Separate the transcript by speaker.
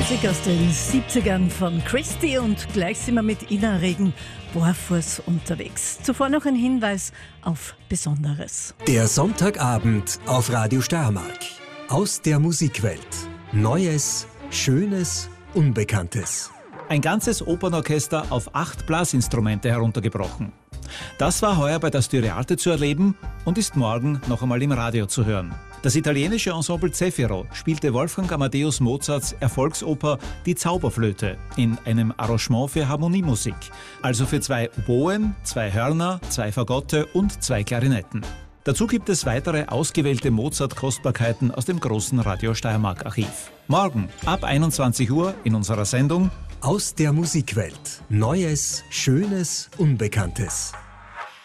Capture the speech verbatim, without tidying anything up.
Speaker 1: Musik aus den siebzigern von Christy und gleich sind wir mit Ina Regen barfuß unterwegs. Zuvor noch ein Hinweis auf Besonderes.
Speaker 2: Der Sonntagabend auf Radio Steiermark. Aus der Musikwelt. Neues, Schönes, Unbekanntes.
Speaker 3: Ein ganzes Opernorchester auf acht Blasinstrumente heruntergebrochen. Das war heuer bei der Styriarte zu erleben und ist morgen noch einmal im Radio zu hören. Das italienische Ensemble Zefiro spielte Wolfgang Amadeus Mozarts Erfolgsoper Die Zauberflöte in einem Arrangement für Harmoniemusik, also für zwei Oboen, zwei Hörner, zwei Fagotte und zwei Klarinetten. Dazu gibt es weitere ausgewählte Mozart-Kostbarkeiten aus dem großen Radio Steiermark-Archiv. Morgen ab einundzwanzig Uhr in unserer Sendung
Speaker 2: Aus der Musikwelt. Neues, Schönes, Unbekanntes.